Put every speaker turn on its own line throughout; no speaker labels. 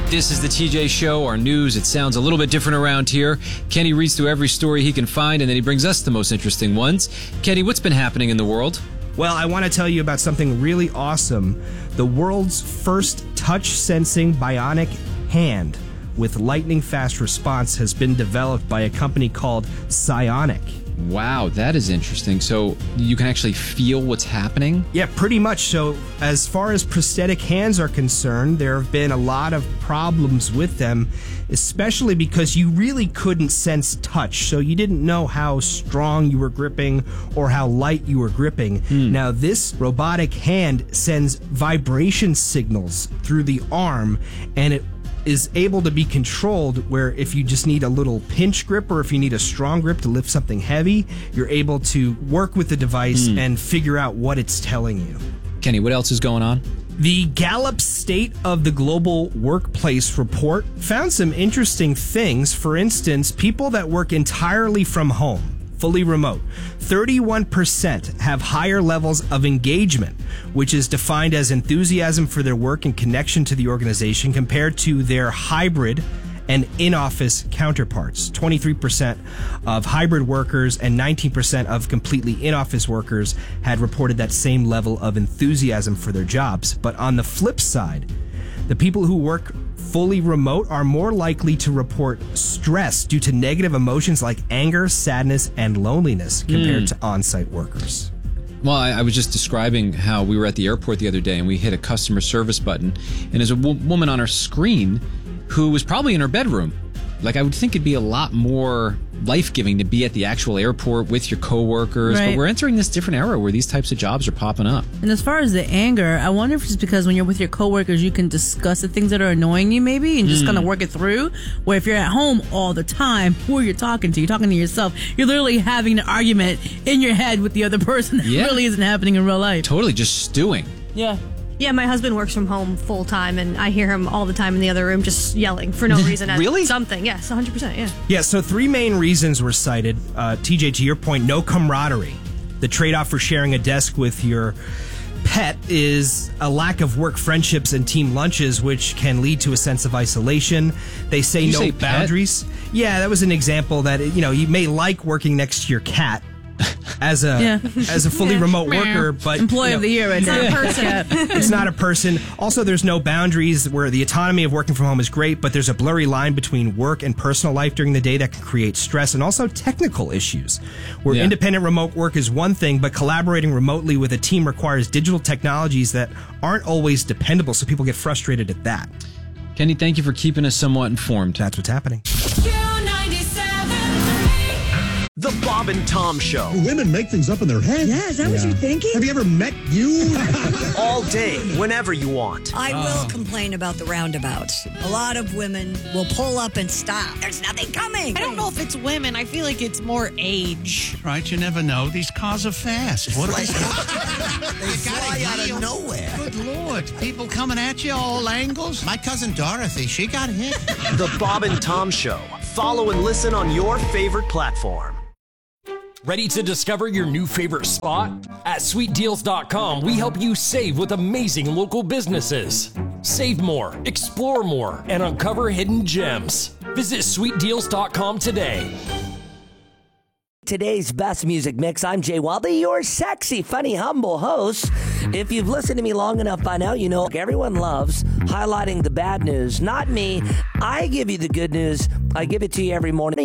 This is the TJ Show, our news. It sounds a little bit different around here. Kenny reads through every story he can find, and then he brings us the most interesting ones. Kenny, what's been happening in the world?
Well, I want to tell you about something really awesome. The world's first touch-sensing bionic hand with lightning-fast response has been developed by a company called Psionic.
Wow, that is interesting. So you can actually feel what's happening?
Yeah, pretty much. So as far as prosthetic hands are concerned, there have been a lot of problems with them, especially because you really couldn't sense touch. So you didn't know how strong you were gripping or how light you were gripping. Now, this robotic hand sends vibration signals through the arm, and it is able to be controlled where if you just need a little pinch grip or if you need a strong grip to lift something heavy, you're able to work with the device and figure out what it's telling you.
Kenny, what else is going on?
The Gallup State of the Global Workplace report found some interesting things. For instance, people that work entirely from home, fully remote, 31% have higher levels of engagement, which is defined as enthusiasm for their work and connection to the organization compared to their hybrid and in-office counterparts. 23% of hybrid workers and 19% of completely in-office workers had reported that same level of enthusiasm for their jobs. But on the flip side, the people who work fully remote are more likely to report stress due to negative emotions like anger, sadness, and loneliness compared to on-site workers.
Well, I was just describing how we were at the airport the other day and we hit a customer service button, and there's a woman on our screen who was probably in her bedroom. Like, I would think it'd be a lot more life-giving to be at the actual airport with your coworkers,
right.
But we're entering this different era where these types of jobs are popping up.
And as far as the anger, I wonder if it's because when you're with your coworkers, you can discuss the things that are annoying you maybe and just kind of work it through. Where if you're at home all the time, who are you talking to? You're talking to yourself. You're literally having an argument in your head with the other person that really isn't happening in real life.
Totally just stewing.
Yeah.
Yeah, my husband works from home full time, and I hear him all the time in the other room just yelling for no reason.
Really?
Something. Yes, 100%. Yeah.
Yeah, so three main reasons were cited. TJ, to your point, no camaraderie. The trade-off for sharing a desk with your pet is a lack of work friendships and team lunches, which can lead to a sense of isolation. They say
You
no
say
boundaries. Yeah, that was an example that, you may like working next to your cat as a fully remote worker, but
Employee of the year right there.
Not a person.
it's not a person. Also, there's no boundaries where the autonomy of working from home is great, but there's a blurry line between work and personal life during the day that can create stress and also technical issues. Where independent remote work is one thing, but collaborating remotely with a team requires digital technologies that aren't always dependable, so people get frustrated at that.
Kenny, thank you for keeping us somewhat informed.
That's what's happening.
The Bob and Tom Show.
Women make things up in their head.
Yeah, is that what you're thinking?
Have you ever met you?
All day, whenever you want.
I will complain about the roundabouts. A lot of women will pull up and stop. There's nothing coming.
I don't know if it's women. I feel like it's more age.
Right, you never know. These cars are fast. What
They fly out of nowhere.
Good Lord. People coming at you all angles. My cousin Dorothy, she got hit.
The Bob and Tom Show. Follow and listen on your favorite platform.
Ready to discover your new favorite spot? At SweetDeals.com, we help you save with amazing local businesses. Save more, explore more, and uncover hidden gems. Visit SweetDeals.com today.
Today's best music mix. I'm Jay Wadley, your sexy, funny, humble host. If you've listened to me long enough by now, you know everyone loves highlighting the bad news. Not me. I give you the good news. I give it to you every morning.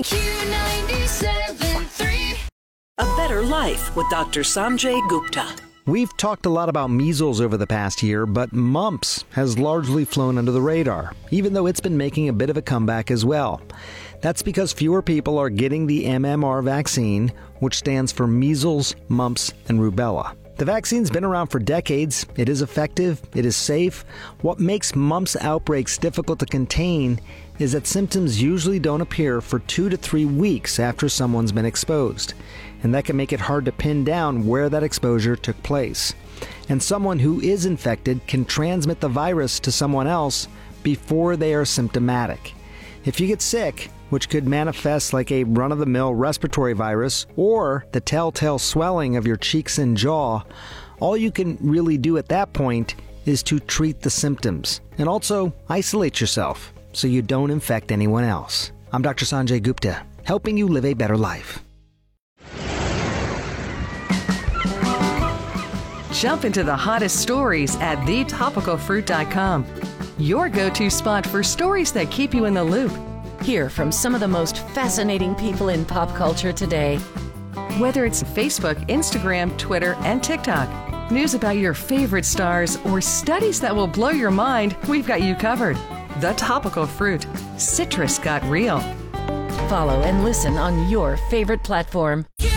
A Better Life with Dr. Sanjay Gupta.
We've talked a lot about measles over the past year, but mumps has largely flown under the radar, even though it's been making a bit of a comeback as well. That's because fewer people are getting the MMR vaccine, which stands for measles, mumps, and rubella. The vaccine's been around for decades. It is effective. It is safe. What makes mumps outbreaks difficult to contain is that symptoms usually don't appear for 2 to 3 weeks after someone's been exposed. And that can make it hard to pin down where that exposure took place. And someone who is infected can transmit the virus to someone else before they are symptomatic. If you get sick, which could manifest like a run-of-the-mill respiratory virus or the telltale swelling of your cheeks and jaw, all you can really do at that point is to treat the symptoms and also isolate yourself. so you don't infect anyone else. I'm Dr. Sanjay Gupta, helping you live a better life.
Jump into the hottest stories at thetopicalfruit.com. Your go-to spot for stories that keep you in the loop.
Hear from some of the most fascinating people in pop culture today.
Whether it's Facebook, Instagram, Twitter, and TikTok, news about your favorite stars, or studies that will blow your mind, we've got you covered. The Topical Fruit. Citrus got real.
Follow and listen on your favorite platform.